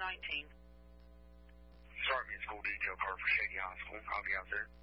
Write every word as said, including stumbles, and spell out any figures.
nineteen. Sargent School Detail Car for Shady High School. I'll be out there.